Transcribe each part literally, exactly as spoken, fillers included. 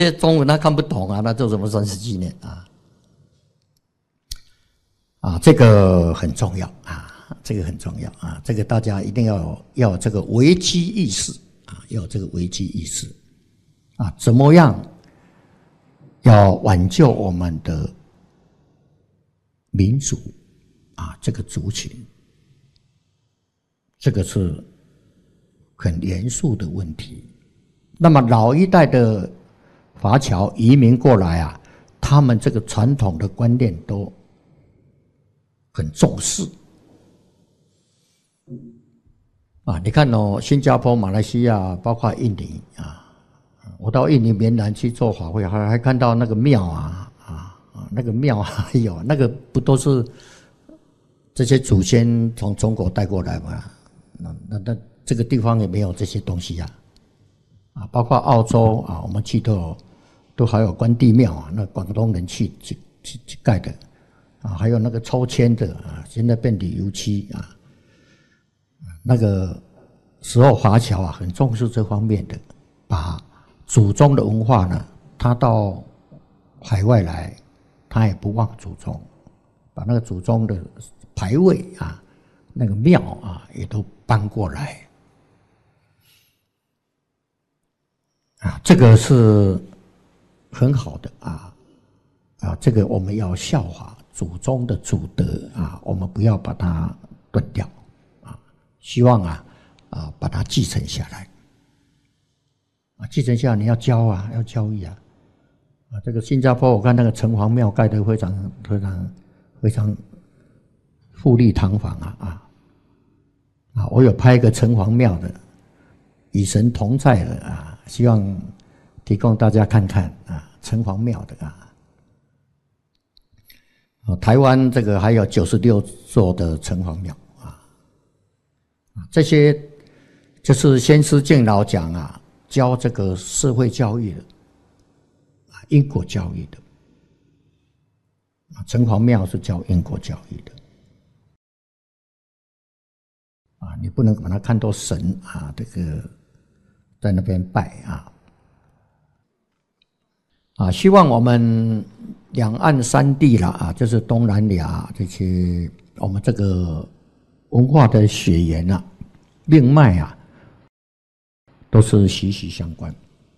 中文他看不懂啊，那做什么三十纪念啊？啊，这个很重要啊，这个很重要啊，这个大家一定要有要有这个危机意识啊，要有这个危机意识啊，怎么样要挽救我们的民族啊，这个族群，这个是很严肃的问题。那么老一代的华侨移民过来啊，他们这个传统的观念都很重视啊！你看哦，新加坡、马来西亚，包括印尼啊，我到印尼棉兰去做法会，还还看到那个庙啊啊啊，那个庙还有那个不都是这些祖先从中国带过来吗？那那那这个地方也没有这些东西呀啊！包括澳洲啊，我们去都有都还有关帝庙啊，那广东人去去去去盖的。啊，还有那个抽签的啊，现在变旅游区啊，那个时候华侨啊很重视这方面的，把祖宗的文化呢，他到海外来，他也不忘祖宗，把那个祖宗的牌位啊，那个庙啊，也都搬过来，啊，这个是很好的啊，啊，这个我们要效法祖宗的祖德啊，我们不要把它断掉啊，希望啊啊把它继承下来啊，继承下来你要教啊，要教育啊啊，这个新加坡我看那个城隍庙盖得非常非常非常富丽堂皇啊啊啊，我有拍一个城隍庙的，与神同在的啊，希望提供大家看看啊，城隍庙的啊。台湾这个还有九十六座的城隍庙啊，这些就是先师敬老讲啊，教这个社会教育的啊，因果教育的啊，城隍庙是教因果教育的啊，你不能把它看作神啊，这个在那边拜啊啊，希望我们两岸三地啦啊，就是东南亚这些我们这个文化的血缘啊、命脉啊，都是息息相关。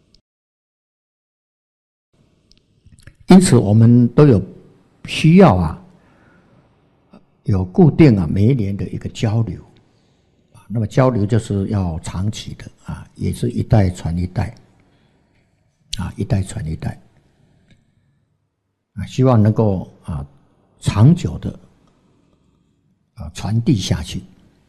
因此，我们都有需要啊，有固定啊每一年的一个交流啊。那么交流就是要长期的啊，也是一代传一代啊，一代传一代。啊，希望能够啊长久的啊传递下去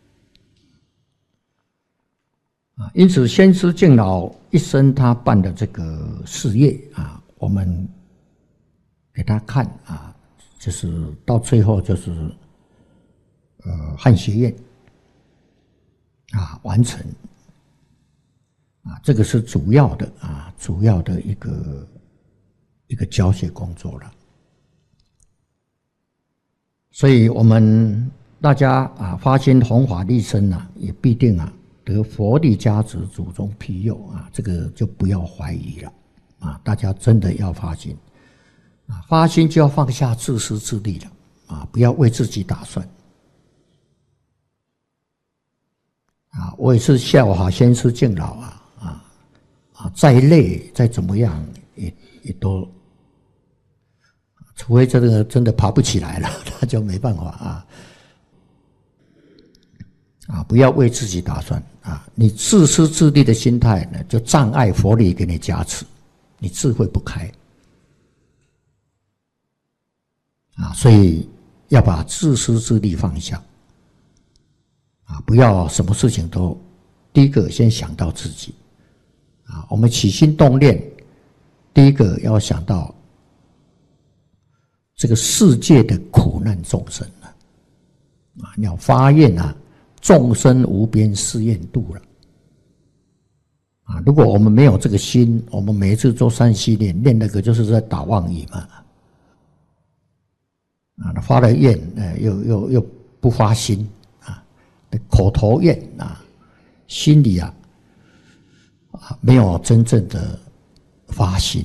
啊，因此先师敬老一生他办的这个事业啊，我们给他看啊，就是到最后就是呃汉学院啊完成啊，这个是主要的啊主要的一个。一个教学工作了，所以我们大家啊发心弘法利生啊，也必定啊得佛力加持、祖宗庇佑啊，这个就不要怀疑了啊！大家真的要发心啊，发心就要放下自私自利了啊，不要为自己打算啊！我也是效法先师敬老啊啊啊，再累再怎么样也也都。除非这个真的爬不起来了，那就没办法啊！啊，不要为自己打算啊！你自私自利的心态呢，就障碍佛力给你加持，你智慧不开啊！所以要把自私自利放下啊！不要什么事情都第一个先想到自己啊！我们起心动念，第一个要想到。这个世界的苦难众生啊，啊，你要发愿啊，众生无边誓愿度了啊！如果我们没有这个心，我们每一次做三系念，念那个就是在打妄语嘛，啊，发了愿，呃，又又又不发心啊，口头愿啊，心里啊，啊，没有真正的发心。